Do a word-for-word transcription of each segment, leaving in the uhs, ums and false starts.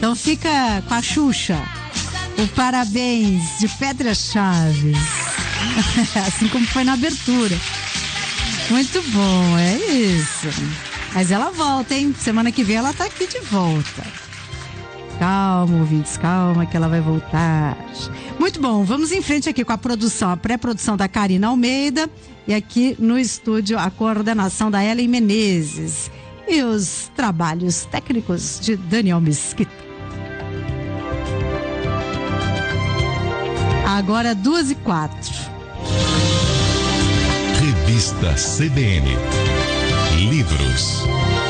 Então fica com a Xuxa. O parabéns de Petra Chaves. Assim como foi na abertura. Muito bom, é isso. Mas ela volta, hein? Semana que vem ela tá aqui de volta. Calma, ouvintes, calma que ela vai voltar. Muito bom, vamos em frente aqui com a produção, a pré-produção da Karina Almeida e aqui no estúdio a coordenação da Ellen Menezes e os trabalhos técnicos de Daniel Mesquita. Agora duas e quatro. Revista C B N. Livros.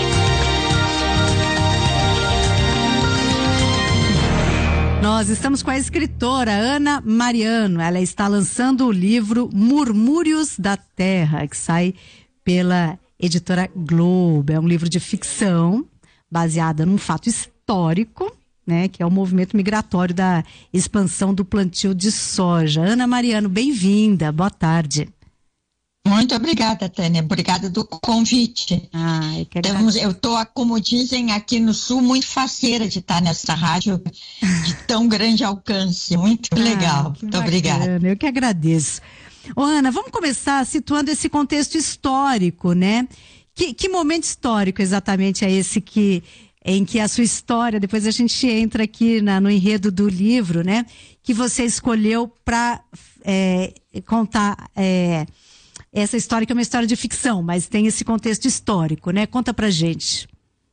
Nós estamos com a escritora Ana Mariano. Ela está lançando o livro Murmúrios da Terra, que sai pela editora Globo. É um livro de ficção baseada num fato histórico, né, que é o movimento migratório da expansão do plantio de soja. Ana Mariano, bem-vinda. Boa tarde. Muito obrigada, Tânia. Obrigada do convite. Ah, eu quero Temos, eu estou, como dizem aqui no Sul, muito faceira de estar nessa rádio de tão grande alcance. Muito ah, legal. Muito bacana. Obrigada. Eu que agradeço. Ô, Ana, vamos começar situando esse contexto histórico, né? Que, que momento histórico exatamente é esse que, em que a sua história, depois a gente entra aqui na, no enredo do livro, né? Que você escolheu para é, contar... É, essa história que é uma história de ficção, mas tem esse contexto histórico, né? Conta pra gente.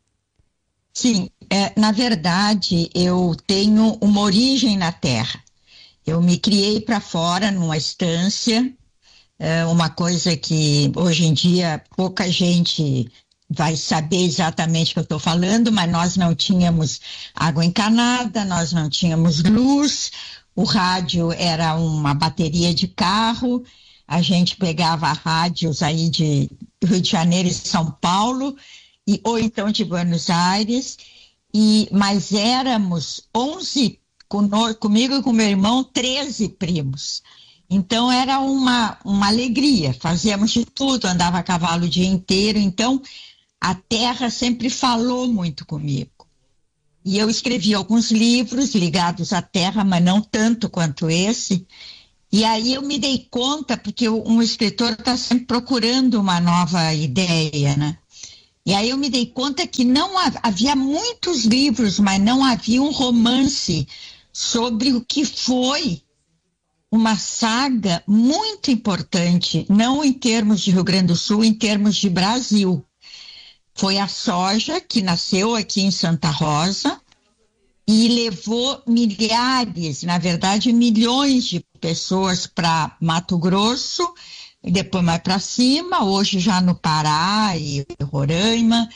Sim, é, na verdade, eu tenho uma origem na Terra. Eu me criei para fora, numa estância, é uma coisa que hoje em dia pouca gente vai saber exatamente o que eu estou falando, mas nós não tínhamos água encanada, nós não tínhamos luz, o rádio era uma bateria de carro. A gente pegava rádios aí de Rio de Janeiro e São Paulo, e, ou então de Buenos Aires, e, mas éramos onze, comigo e com meu irmão, treze primos. Então era uma, uma alegria, fazíamos de tudo, andava a cavalo o dia inteiro, então a terra sempre falou muito comigo. E eu escrevi alguns livros ligados à terra, mas não tanto quanto esse. E aí eu me dei conta, porque um escritor está sempre procurando uma nova ideia, né? E aí eu me dei conta que não havia muitos livros, mas não havia um romance sobre o que foi uma saga muito importante, não em termos de Rio Grande do Sul, em termos de Brasil. Foi a soja que nasceu aqui em Santa Rosa e levou milhares, na verdade milhões de pessoas para Mato Grosso, e depois mais para cima, hoje já no Pará e Roraima.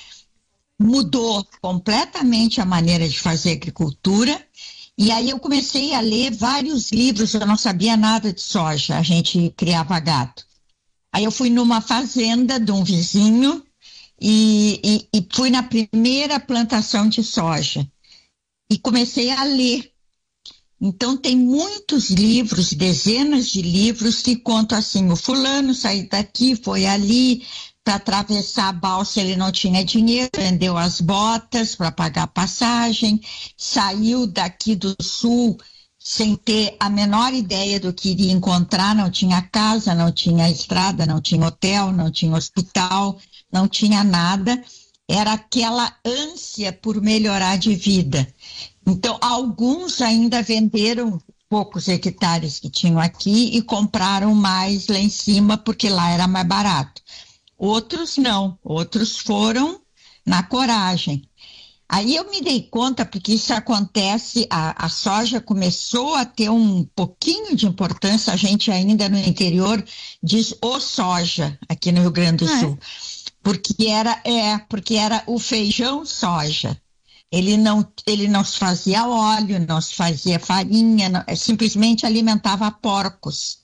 Mudou completamente a maneira de fazer agricultura, e aí eu comecei a ler vários livros, eu não sabia nada de soja, a gente criava gado. Aí eu fui numa fazenda de um vizinho e, e, e fui na primeira plantação de soja. E comecei a ler. Então tem muitos livros, dezenas de livros que contam assim, o fulano saiu daqui, foi ali, para atravessar a balsa ele não tinha dinheiro, vendeu as botas para pagar a passagem, saiu daqui do sul sem ter a menor ideia do que iria encontrar, não tinha casa, não tinha estrada, não tinha hotel, não tinha hospital, não tinha nada. Era aquela ânsia por melhorar de vida. Então, alguns ainda venderam poucos hectares que tinham aqui e compraram mais lá em cima, porque lá era mais barato. Outros não, outros foram na coragem. Aí eu me dei conta, porque isso acontece, a, a soja começou a ter um pouquinho de importância, a gente ainda no interior diz o soja, aqui no Rio Grande do ah, Sul. É? Porque era, é, porque era o feijão soja. Ele não, ele não se fazia óleo, não se fazia farinha, não, simplesmente alimentava porcos.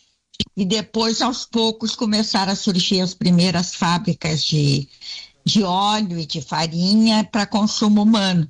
E depois, aos poucos, começaram a surgir as primeiras fábricas de, de óleo e de farinha para consumo humano.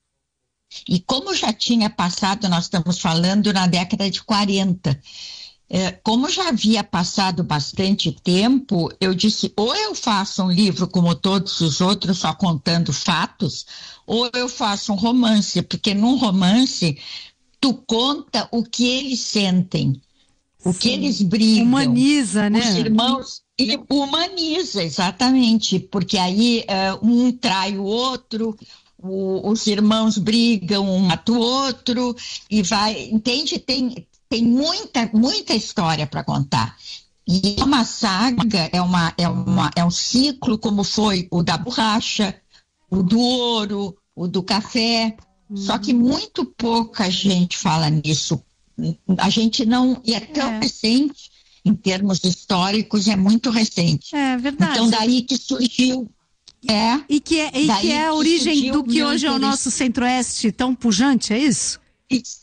E como já tinha passado, nós estamos falando na década de quarenta, É, como já havia passado bastante tempo, eu disse, ou eu faço um livro como todos os outros, só contando fatos, ou eu faço um romance, porque num romance tu conta o que eles sentem, o Sim. que eles brigam. Humaniza, né? Os irmãos, e humaniza, exatamente, porque aí uh, um trai o outro, o, os irmãos brigam, um mata o outro, e vai, entende? Tem... Tem muita, muita história para contar. E é uma saga, é, uma, é, uma, é um ciclo, como foi o da borracha, o do ouro, o do café. Uhum. Só que muito pouca gente fala nisso. A gente não. E é tão é. recente, em termos históricos, é muito recente. É verdade. Então, daí que surgiu. É, e que é, e que é a origem do que hoje é o nosso centro-oeste tão pujante, é isso? Isso.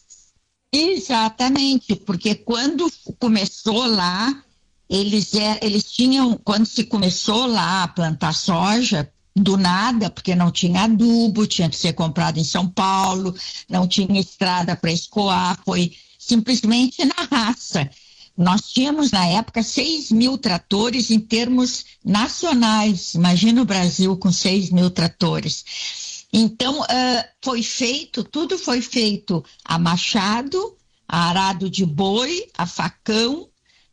Exatamente, porque quando começou lá, eles, é, eles tinham, quando se começou lá a plantar soja, do nada, porque não tinha adubo, tinha que ser comprado em São Paulo, não tinha estrada para escoar, foi simplesmente na raça. Nós tínhamos, na época, seis mil tratores em termos nacionais. Imagina o Brasil com seis mil tratores. Então, uh, foi feito, tudo foi feito a machado, a arado de boi, a facão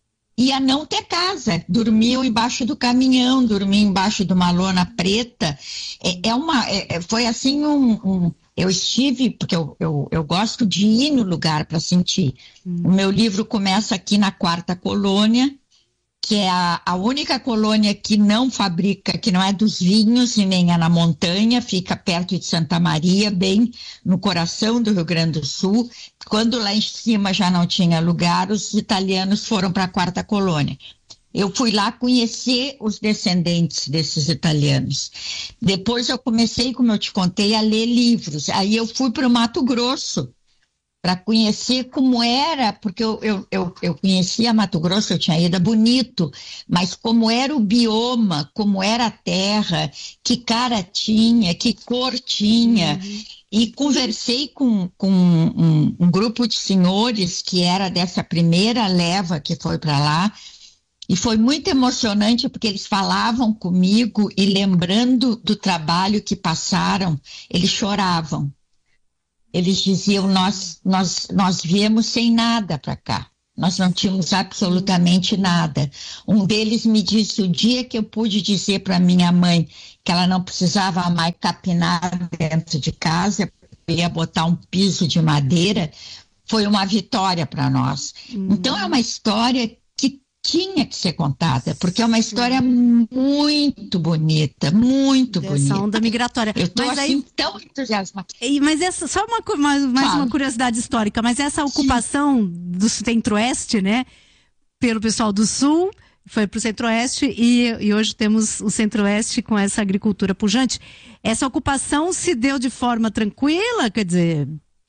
e a não ter casa. Dormiam embaixo do caminhão, dormiam embaixo de uma lona preta. É, é uma, é, foi assim um, um... Eu estive, porque eu, eu, eu gosto de ir no lugar para sentir. Hum. O meu livro começa aqui na Quarta Colônia, que é a, a única colônia que não fabrica, que não é dos vinhos e nem é na montanha, fica perto de Santa Maria, bem no coração do Rio Grande do Sul. Quando lá em cima já não tinha lugar, os italianos foram para a Quarta Colônia. Eu fui lá conhecer os descendentes desses italianos. Depois eu comecei, como eu te contei, a ler livros. Aí eu fui para o Mato Grosso, para conhecer como era, porque eu, eu, eu, eu conhecia Mato Grosso, eu tinha ido a Bonito, mas como era o bioma, como era a terra, que cara tinha, que cor tinha, uhum. E conversei com, com um, um grupo de senhores que era dessa primeira leva que foi para lá, e foi muito emocionante porque eles falavam comigo e lembrando do trabalho que passaram, eles choravam. Eles diziam, nós, nós, nós viemos sem nada para cá. Nós não tínhamos absolutamente nada. Um deles me disse, o dia que eu pude dizer para minha mãe que ela não precisava mais capinar dentro de casa, eu ia botar um piso de madeira, foi uma vitória para nós. Uhum. Então é uma história que tinha que ser contada, porque é uma história muito bonita, muito Dessa bonita. onda migratória. Eu estou assim aí... tão entusiasmada. Mas essa, só uma, mais, mais uma curiosidade histórica, mas essa ocupação Sim. do centro-oeste, né, pelo pessoal do sul, foi para o centro-oeste e, e hoje temos o centro-oeste com essa agricultura pujante. Essa ocupação se deu de forma tranquila, quer dizer...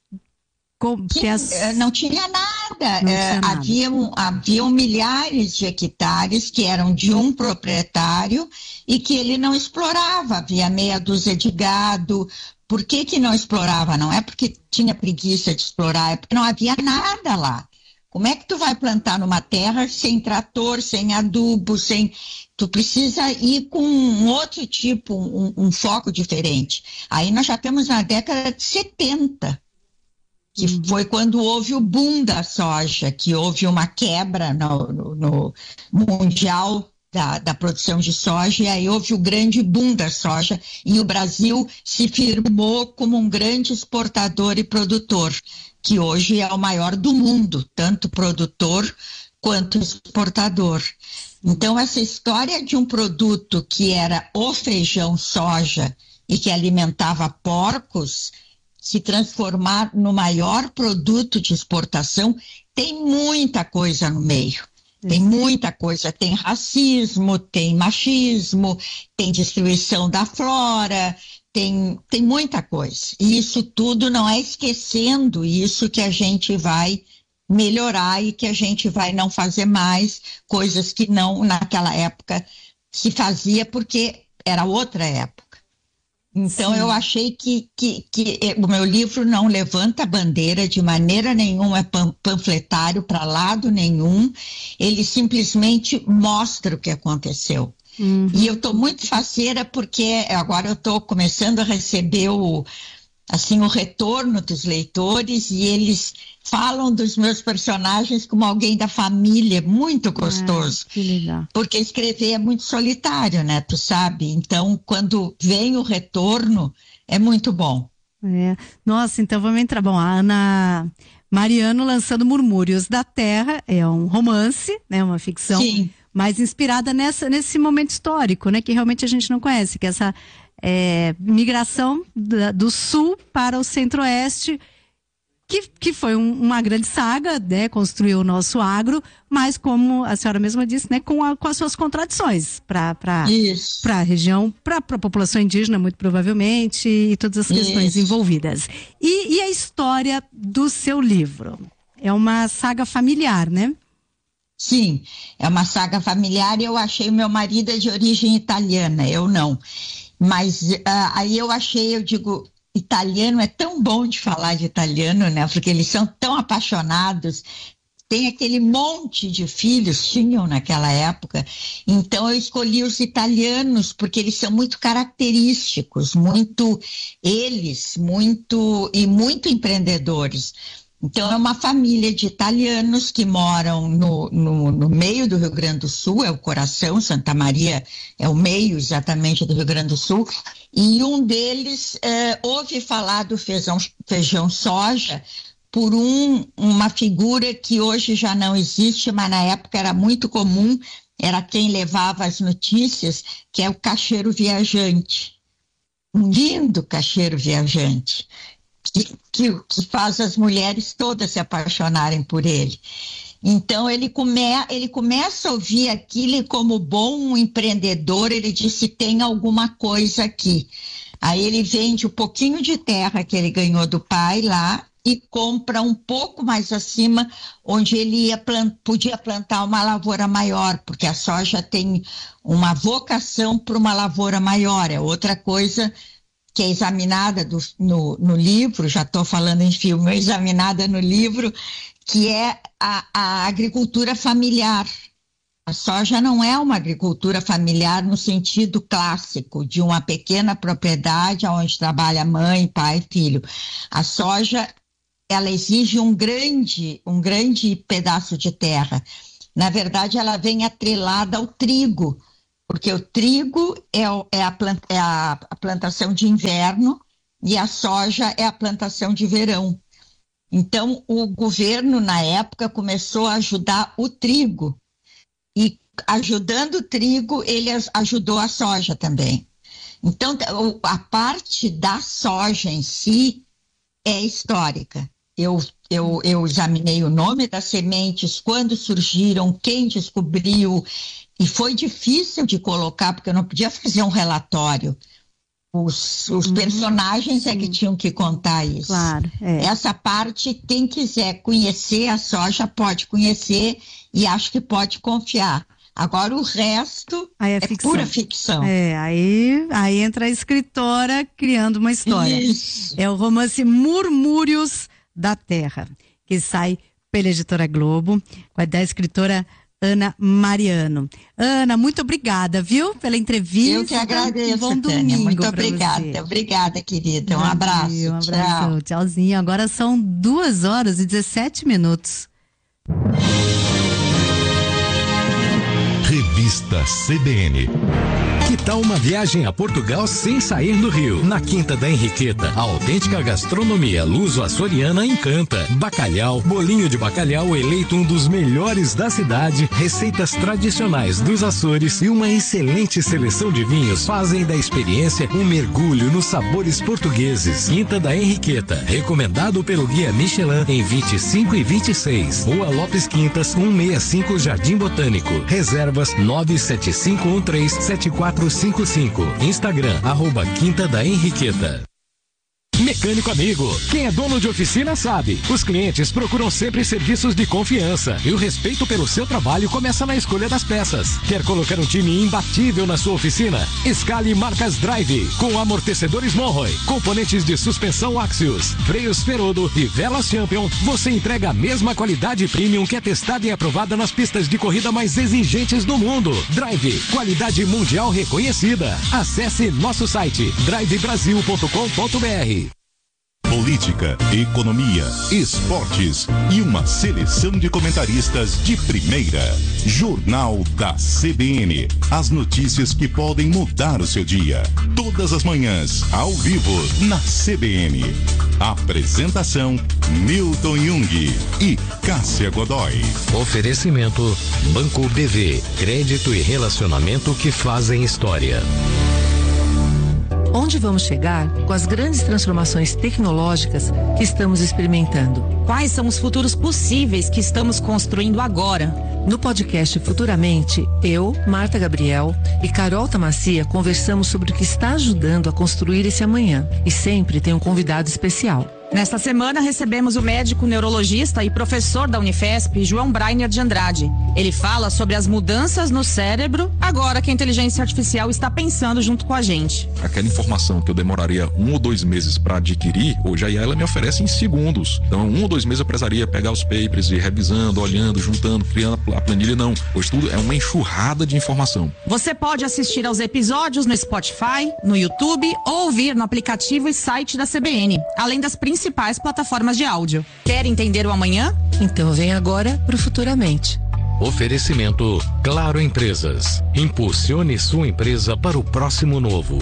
Com, Sim, as... não tinha nada. Não é, tinha nada. Haviam, haviam milhares de hectares que eram de um proprietário e que ele não explorava. Havia meia dúzia de gado. Por que que não explorava? Não é porque tinha preguiça de explorar, é porque não havia nada lá. Como é que tu vai plantar numa terra sem trator, sem adubo, sem... Tu precisa ir com um outro tipo, um, um foco diferente. Aí nós já estamos na década de setenta. Que foi quando houve o boom da soja, que houve uma quebra no, no, no mundial da, da produção de soja, e aí houve o grande boom da soja, e o Brasil se firmou como um grande exportador e produtor, que hoje é o maior do mundo, tanto produtor quanto exportador. Então, essa história de um produto que era o feijão soja e que alimentava porcos, se transformar no maior produto de exportação, tem muita coisa no meio. Tem muita coisa, tem racismo, tem machismo, tem destruição da flora, tem, tem muita coisa. E isso tudo não é esquecendo isso que a gente vai melhorar e que a gente vai não fazer mais coisas que não naquela época se fazia porque era outra época. Então, Sim. eu achei que, que, que o meu livro não levanta bandeira de maneira nenhuma, é pan, panfletário para lado nenhum. Ele simplesmente mostra o que aconteceu. Uhum. E eu estou muito faceira porque agora eu estou começando a receber o, assim, o retorno dos leitores e eles falam dos meus personagens como alguém da família, muito gostoso. Ah, que legal. Porque escrever é muito solitário, né? Tu sabe? Então, quando vem o retorno, é muito bom. É. Nossa, então vamos entrar. Bom, a Ana Mariano lançando Murmúrios da Terra, é um romance, né? Uma ficção, Sim. mas inspirada nessa, nesse momento histórico, né? Que realmente a gente não conhece, que é essa é, migração da, do sul para o centro-oeste, que, que foi um, uma grande saga, né? Construiu o nosso agro, mas como a senhora mesma disse, né? Com, a, com as suas contradições para a região, para a população indígena, muito provavelmente, e todas as questões Isso. envolvidas. E, e a história do seu livro? É uma saga familiar, né? Sim, é uma saga familiar e eu achei o meu marido é de origem italiana, eu não. Mas uh, aí eu achei, eu digo, italiano é tão bom de falar de italiano, né? Porque eles são tão apaixonados, tem aquele monte de filhos, tinham naquela época. Então eu escolhi os italianos porque eles são muito característicos, muito eles, muito e muito empreendedores. Então é uma família de italianos que moram no, no, no meio do Rio Grande do Sul, é o coração, Santa Maria é o meio exatamente do Rio Grande do Sul, e um deles é, ouve falar do feijão, feijão soja por um, uma figura que hoje já não existe, mas na época era muito comum, era quem levava as notícias, que é o caixeiro viajante. Um lindo caixeiro viajante. Que, que, que faz as mulheres todas se apaixonarem por ele. Então ele, come, ele começa a ouvir aquilo e como bom empreendedor, ele disse, tem alguma coisa aqui. Aí ele vende um pouquinho de terra que ele ganhou do pai lá e compra um pouco mais acima, onde ele ia plant, podia plantar uma lavoura maior, porque a soja tem uma vocação para uma lavoura maior, é outra coisa que é examinada do, no, no livro, já estou falando em filme, é examinada no livro, que é a, a agricultura familiar. A soja não é uma agricultura familiar no sentido clássico, de uma pequena propriedade onde trabalha mãe, pai, filho. A soja, ela exige um grande, um grande pedaço de terra. Na verdade, ela vem atrelada ao trigo, porque o trigo é, é, a, plant, é a, a plantação de inverno e a soja é a plantação de verão. Então, o governo, na época, começou a ajudar o trigo. E, ajudando o trigo, ele ajudou a soja também. Então, a parte da soja em si é histórica. Eu, eu, eu examinei o nome das sementes, quando surgiram, quem descobriu. E foi difícil de colocar, porque eu não podia fazer um relatório. Os, os personagens Sim. é que tinham que contar isso. Claro, é. Essa parte, quem quiser conhecer a soja pode conhecer e acho que pode confiar. Agora o resto aí é, é ficção. pura ficção. É, aí, aí entra a escritora criando uma história. Isso. É o romance Murmúrios da Terra, que sai pela Editora Globo, com a da escritora Ana Mariano. Ana, muito obrigada, viu, pela entrevista. Eu que agradeço, um bom Tânia. domingo. Muito obrigada. Você. Obrigada, querida. Um Valeu, abraço. Um abraço. Tchau. Tchauzinho. Agora são duas horas e dezessete minutos. Revista C B N. Que tal uma viagem a Portugal sem sair do Rio? Na Quinta da Henriqueta, a autêntica gastronomia luso-açoriana encanta. Bacalhau, bolinho de bacalhau eleito um dos melhores da cidade, receitas tradicionais dos Açores e uma excelente seleção de vinhos fazem da experiência um mergulho nos sabores portugueses. Quinta da Henriqueta, recomendado pelo Guia Michelin em vinte e cinco e vinte e seis. Rua Lopes Quintas, cento e sessenta e cinco, Jardim Botânico. Reservas nove sete cinco um três sete quatro cinco cinco. Instagram, arroba Quinta da Henriqueta. Mecânico Amigo. Quem é dono de oficina sabe. Os clientes procuram sempre serviços de confiança e o respeito pelo seu trabalho começa na escolha das peças. Quer colocar um time imbatível na sua oficina? Escale marcas Drive, com amortecedores Monroy, componentes de suspensão Axios, freios Ferodo e velas Champion. Você entrega a mesma qualidade premium que é testada e aprovada nas pistas de corrida mais exigentes do mundo. Drive, qualidade mundial reconhecida. Acesse nosso site drive brasil ponto com ponto br. Política, economia, esportes e uma seleção de comentaristas de primeira. Jornal da C B N. As notícias que podem mudar o seu dia. Todas as manhãs, ao vivo, na C B N. Apresentação, Milton Jung e Cássia Godoy. Oferecimento, Banco B V. Crédito e relacionamento que fazem história. Onde vamos chegar com as grandes transformações tecnológicas que estamos experimentando? Quais são os futuros possíveis que estamos construindo agora? No podcast Futuramente, eu, Marta Gabriel e Carol Tamacia conversamos sobre o que está ajudando a construir esse amanhã. E sempre tem um convidado especial. Nesta semana recebemos o médico neurologista e professor da Unifesp, João Brainer de Andrade. Ele fala sobre as mudanças no cérebro agora que a inteligência artificial está pensando junto com a gente. Aquela informação que eu demoraria um ou dois meses para adquirir, hoje a I A ela me oferece em segundos. Então, um ou dois meses eu precisaria pegar os papers e ir revisando, olhando, juntando, criando a planilha. Não, pois tudo é uma enxurrada de informação. Você pode assistir aos episódios no Spotify, no YouTube ou ouvir no aplicativo e site da C B N, além das principais plataformas de áudio. Quer entender o amanhã? Então vem agora pro Futuramente. Oferecimento Claro Empresas. Impulsione sua empresa para o próximo novo.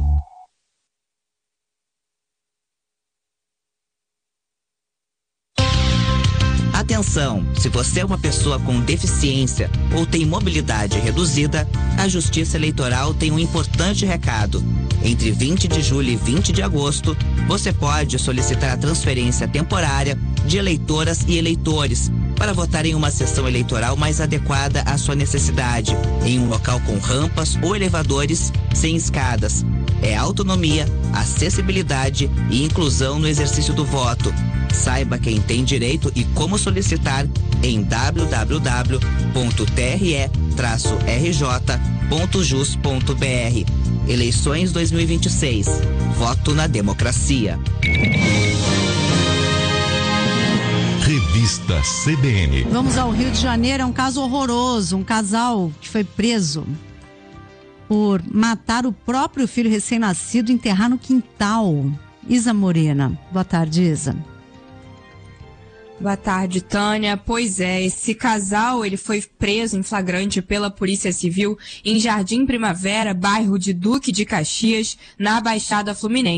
Atenção, se você é uma pessoa com deficiência ou tem mobilidade reduzida, a Justiça Eleitoral tem um importante recado. Entre vinte de julho e vinte de agosto, você pode solicitar a transferência temporária de eleitoras e eleitores para votar em uma sessão eleitoral mais adequada à sua necessidade, em um local com rampas ou elevadores sem escadas. É autonomia, acessibilidade e inclusão no exercício do voto. Saiba quem tem direito e como solicitar em w w w ponto t r e traço r j ponto jus ponto b r. Eleições dois mil e vinte e seis. Voto na democracia. Revista C B N. Vamos ao Rio de Janeiro, é um caso horroroso. Um casal que foi preso por matar o próprio filho recém-nascido e enterrar no quintal. Isa Morena. Boa tarde, Isa. Boa tarde, Tânia. Pois é, esse casal ele foi preso em flagrante pela Polícia Civil em Jardim Primavera, bairro de Duque de Caxias, na Baixada Fluminense.